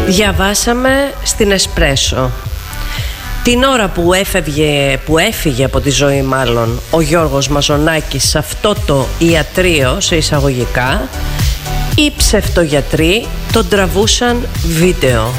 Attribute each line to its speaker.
Speaker 1: Διαβάσαμε στην Εσπρέσο. Την ώρα που έφυγε από τη ζωή μάλλον ο Γιώργος Μαζονάκης σε αυτό το ιατρείο, σε εισαγωγικά, οι ψευτογιατροί τον τραβούσαν βίντεο.